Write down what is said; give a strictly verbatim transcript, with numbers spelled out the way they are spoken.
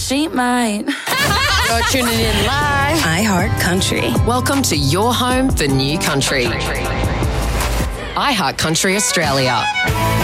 she might. You're tuning in live. iHeart Country. Welcome to your home for new country. iHeart Country Australia.